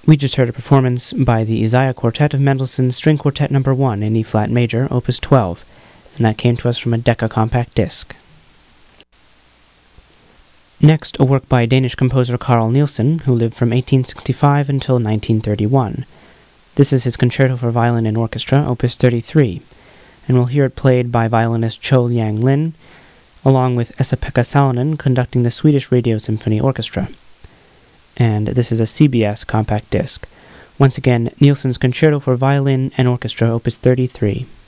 We just heard a performance by the Isaiah Quartet of Mendelssohn's String Quartet No. 1 in E-flat major, Opus 12, and that came to us from a Decca compact disc. Next, a work by Danish composer Carl Nielsen, who lived from 1865 until 1931. This is his Concerto for Violin and Orchestra, Opus 33, and we'll hear it played by violinist Cho Liang Lin, along with Esa-Pekka Salonen conducting the Swedish Radio Symphony Orchestra. And this is a CBS compact disc. Once again, Nielsen's Concerto for Violin and Orchestra, Opus 33.